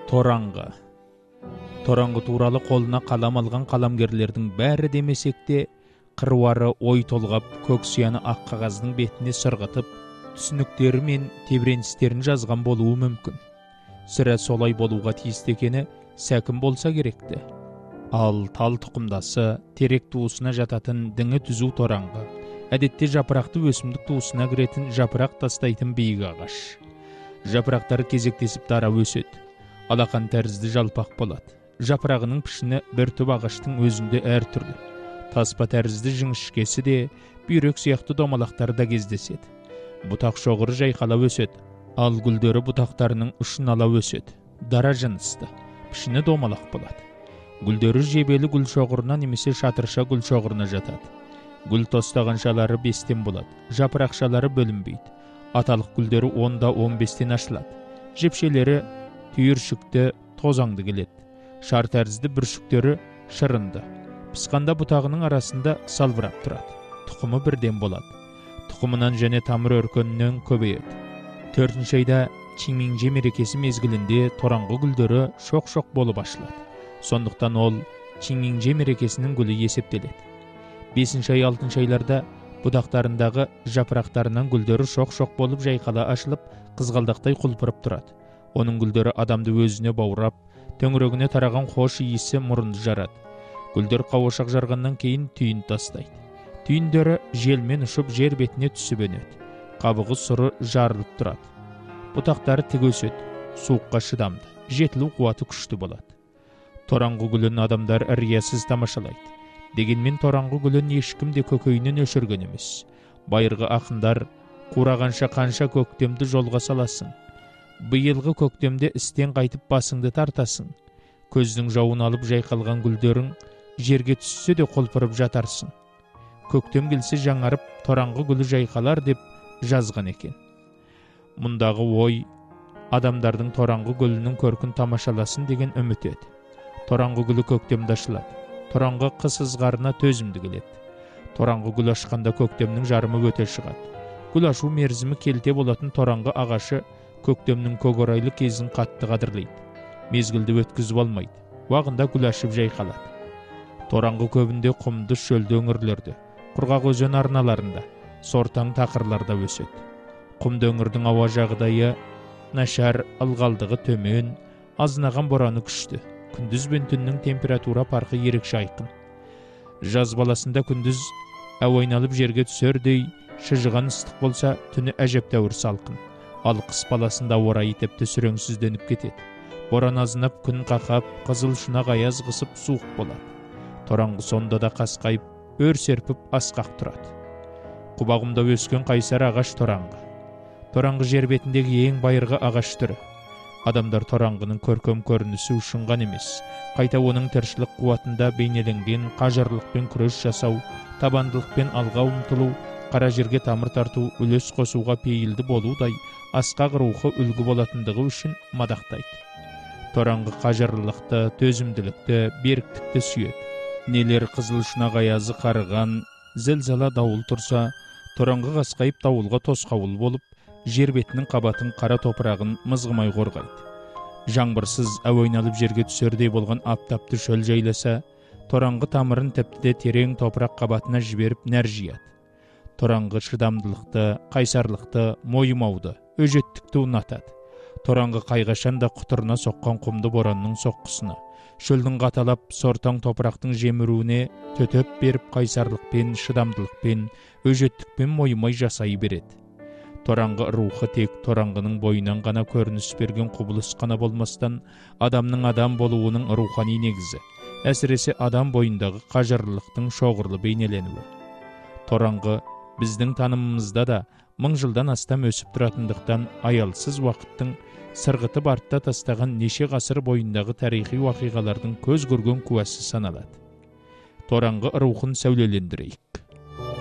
Тораңғы. Тораңғы туралы қолына қалам алған қаламгерлердің бәрі демесек те, қыруары ой толғап, көксияны ақ қағаздың бетіне сырғытып, түсініктері мен тебіреністерін жазған болуы мүмкін. Сірә солай болуға тиісті екені сәкім болса керекті. Ал тал тұқымдасы, терек туысына жататын діңі түзу тораңғы, әдетте жапырақты өсімдік туысына кіретін жапырақ тастайтын биік ағаш. Жапырақтары кезектесіп дара өседі. Алақан тәрізді жалпақ болады. Жапырағының пішіні бір түп ағаштың өзінде әртүрлі. Таспа тәрізді жіңішкесі де, бүйрек сияқты домалақтары да кездеседі. Бұтақ шоғыры жайқала өседі, ал гүлдері бұтақтарының ұшын ала өседі. Дара жынысты, пішіні домалақ болады. Гүлдері жебелі гүл шоғырына немесе шатырша гүл шоғырына жатады. Гүл тостағаншалары 5-тен болады, жапырақшалары бөлінбейді. Аталық гүлдері 10-15-тен ашылады. Жепшелері түйіршікті, тозаңды келеді. Шар тәрізді бүршіктері шырынды. Пысқанда бұтағының арасында салбырап тұрады. Тұқымы бірден болады. Тұқымынан және тамыр өркенінен көбейеді. 4-ші айда Чиңмиңже мерекесі мезгілінде тораңғы гүлдері шоқ-шоқ болып ашылады. Сондықтан ол Чиңмиңже мерекесінің гүлі есептеледі. 5-ші ай 6-ші айларда бұтақтарындағы жапырақтарынан гүлдері шоқ-шоқ болып жайқала ашылып, қызғалдақтай құлпырып тұрады. Оның гүлдері адамды өзіне баурап, төңірегіне тараған хош иісі мұрынды жарады. Гүлдер қауашақ жарғаннан кейін түйін тастайды. Түйіндері желмен ұшып жер бетіне түсіп өнеді. Қабығы сұры жарылып тұрады. Бұтақтары тік өседі, суыққа шыдамды, жетілу қуаты күшті болады. Тораңғы гүлін адамдар риясыз тамашалайды. Дегенмен тораңғы гүлін ешкім де көкейінен өшірген емес. Байырғы ақындар қурағанша қанша көктемді жолға саласың. Биылғы көктемде істен қайтып басыңды тартасың. Көздің жауын алып жайқалған гүлдерің жерге түссе де қолпырып жатарсың. Көктем келсе жаңарып, тораңғы гүлі жайқалар деп жазған екен. Мұндағы ой, адамдардың тораңғы гүлінің көркін тамашаласын деген үміт еді. Тораңғы гүлі көктемде ашылады. Тораңғы қыс ызғарына төзімді келеді. Тораңғы гүл ашқанда көктемнің жарымы өте шығады. Гүл ашу мерзімі келте болатын тораңғы ағашы көктемнің көкорайлы кезін қатты қадірлейді. Мезгілді өткізіп алмайды. Уағында гүл ашып жайқалады. Тораңғы көбінде құмды шөлді өңірлерде, құрғақ өзен арналарында, сортаң тақырларда өседі. Құмды өңірдің ауа жағдайы нашар, ылғалдығы төмен, азынаған бораны күшті. Күндіз бен түннің температура парқы ерекше айқын. Жаз баласында күндіз әуайналып жерге түсердей шыжыған ыстық болса, түні әжептәуір салқын. Ал қыс баласында орайы тіпті сүреңсізденіп кетеді. Боран азынап, күн қақап, қызыл шұнақ аяз қысып суық болады. Тораңғы сонда да қасқайып, өр серпіп асқақ тұрады. Құбағымда өскен қайсар ағаш тораңғы. Тораңғы жер бетіндегі ең байырғы ағаш түрі. Адамдар тораңғының көркем көрінісі ұшынған емес, қайта оның тіршілік қуатында бейнеленген қажырлықпен күрес жасау, табандылықпен алға ұмтылу, қара жерге тамыр тарту, үлес қосуға пейілді болудай асқақ рухы үлгі болатындығы үшін мадақтайды. Тораңғы қажырлылықты, төзімділікті, беріктікті сүйеді. Нелер қызыл шұнақ аязы қарыған, зілзала дауыл тұрса, тораңғы қасқайып дауылға тосқауыл болып, жер бетінің қабатын қара топырағын мызғымай қорғайды. Жаңбырсыз әуайналып жерге түсердей болған аптапты шөл жайласа, тораңғы тамырын тіпті де терең топырақ қабатына жіберіп нәр жияды. Тораңғы шыдамдылықты, қайсарлықты, мойымауды, өжеттікті ұнатады. Тораңғы қайғашан да құтырына соққан құмды боранның соққысына, шөлдің қаталап, сортаң топырақтың жеміруіне төтеп беріп қайсарлықпен, шыдамдылықпен, өжеттікпен мойымай жасай береді. Тораңғы рухы тек тораңғының бойынан ғана көрініс берген құбылыс қана болмастан, адамның адам болуының рухани негізі, әсіресе адам бойындағы қажырлылықтың шоғырлы бейнеленуі. Тораңғы біздің танымымызда да 1000 жылдан астам өсіп тұратындықтан аялсыз уақыттың сырғытып артта тастаған неше ғасыр бойындағы тарихи уақиғалардың көз көрген куәсі саналады. Тораңғы рухын сәулелендірейік.